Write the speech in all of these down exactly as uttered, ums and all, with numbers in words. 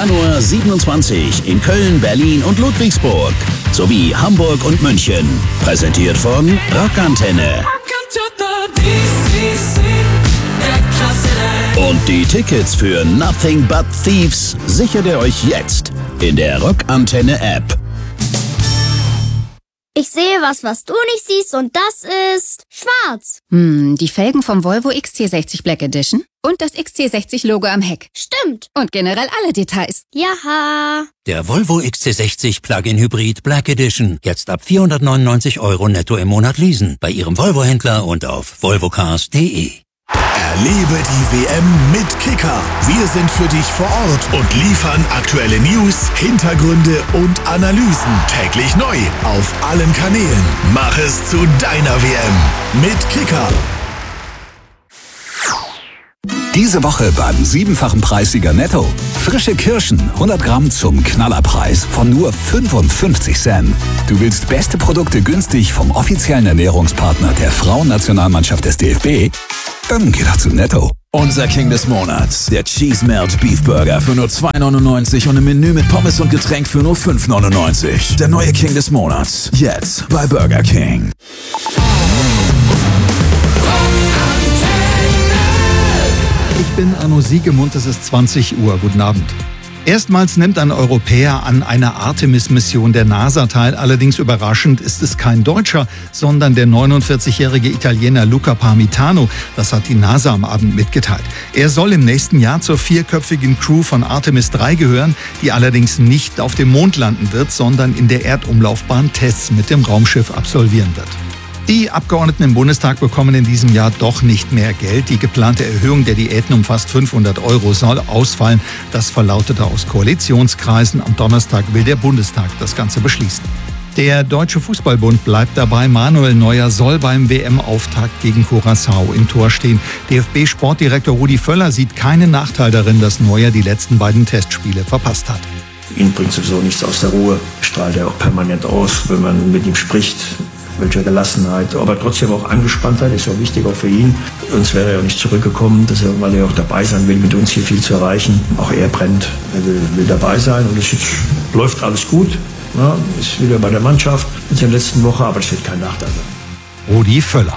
Januar siebenundzwanzig in Köln, Berlin und Ludwigsburg sowie Hamburg und München. Präsentiert von Rockantenne. Und die Tickets für Nothing But Thieves sichert ihr euch jetzt in der Rockantenne App. Ich sehe was, was du nicht siehst, und das ist schwarz. Hm, die Felgen vom Volvo X C sechzig Black Edition und das X C sechzig Logo am Heck. Stimmt. Und generell alle Details. Jaha. Der Volvo X C sechzig Plug-in Hybrid Black Edition. Jetzt ab vierhundertneunundneunzig Euro netto im Monat leasen. Bei Ihrem Volvo-Händler und auf volvocars punkt de. Erlebe die W M mit Kicker. Wir sind für dich vor Ort und liefern aktuelle News, Hintergründe und Analysen täglich neu auf allen Kanälen. Mach es zu deiner W M mit Kicker. Diese Woche beim siebenfachen Preissieger Netto. Frische Kirschen, hundert Gramm zum Knallerpreis von nur fünfundfünfzig Cent. Du willst beste Produkte günstig vom offiziellen Ernährungspartner der Frauennationalmannschaft des D F B? Dann geh doch zu Netto. Unser King des Monats, der Cheese Melt Beef Burger für nur zwei neunundneunzig und im Menü mit Pommes und Getränk für nur fünf neunundneunzig. Der neue King des Monats, jetzt bei Burger King. Ich bin Arno Siegemund, es ist zwanzig Uhr. Guten Abend. Erstmals nimmt ein Europäer an einer Artemis-Mission der NASA teil. Allerdings überraschend ist es kein Deutscher, sondern der neunundvierzigjährige Italiener Luca Parmitano. Das hat die NASA am Abend mitgeteilt. Er soll im nächsten Jahr zur vierköpfigen Crew von Artemis drei gehören, die allerdings nicht auf dem Mond landen wird, sondern in der Erdumlaufbahn Tests mit dem Raumschiff absolvieren wird. Die Abgeordneten im Bundestag bekommen in diesem Jahr doch nicht mehr Geld. Die geplante Erhöhung der Diäten um fast fünfhundert Euro soll ausfallen. Das verlautete aus Koalitionskreisen. Am Donnerstag will der Bundestag das Ganze beschließen. Der Deutsche Fußballbund bleibt dabei. Manuel Neuer soll beim W M-Auftakt gegen Curaçao im Tor stehen. D F B-Sportdirektor Rudi Völler sieht keinen Nachteil darin, dass Neuer die letzten beiden Testspiele verpasst hat. Ihn bringt sowieso nichts aus der Ruhe. Strahlt er auch permanent aus, wenn man mit ihm spricht. Welche Gelassenheit, aber trotzdem auch Angespanntheit ist auch wichtig, auch für ihn. Uns wäre er ja nicht zurückgekommen, dass er, weil er auch dabei sein will, mit uns hier viel zu erreichen. Auch er brennt, er will, will dabei sein und es jetzt läuft alles gut. Ja, ist wieder bei der Mannschaft in der letzten Woche, aber es wird kein Nachteil sein. Rudi Völler.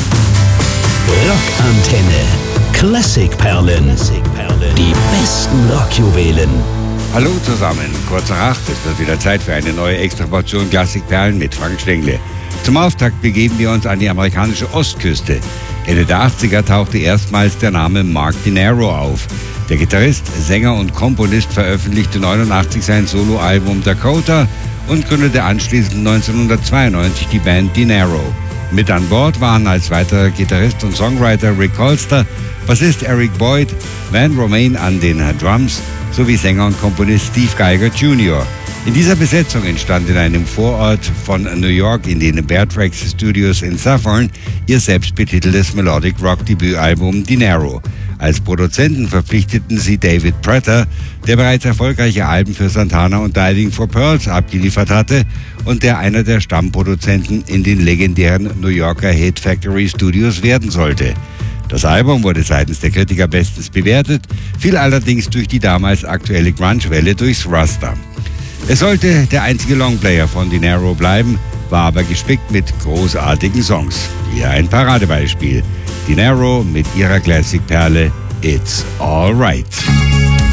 Rockantenne. Klassikperlen. Die besten Rockjuwelen. Hallo zusammen, kurz nach acht, es wird wieder Zeit für eine neue Extraportion Klassikperlen mit Frank Stengele. Zum Auftakt begeben wir uns an die amerikanische Ostküste. Ende der achtziger tauchte erstmals der Name Mark DiNero auf. Der Gitarrist, Sänger und Komponist veröffentlichte neunundachtzig sein Soloalbum Dakota und gründete anschließend neunzehnhundertzweiundneunzig die Band DiNero. Mit an Bord waren als weiterer Gitarrist und Songwriter Rick Holster, Bassist Eric Boyd, Van Romain an den Drums sowie Sänger und Komponist Steve Geiger Junior In dieser Besetzung entstand in einem Vorort von New York in den Bear Tracks Studios in Suffern ihr selbstbetiteltes Melodic Rock Debütalbum DiNero. Als Produzenten verpflichteten sie David Prater, der bereits erfolgreiche Alben für Santana und Diving for Pearls abgeliefert hatte und der einer der Stammproduzenten in den legendären New Yorker Hit Factory Studios werden sollte. Das Album wurde seitens der Kritiker bestens bewertet, fiel allerdings durch die damals aktuelle Grunge-Welle durchs Raster. Es sollte der einzige Longplayer von DiNero bleiben, war aber gespickt mit großartigen Songs. Hier ein Paradebeispiel. DiNero mit ihrer Classic-Perle It's Alright.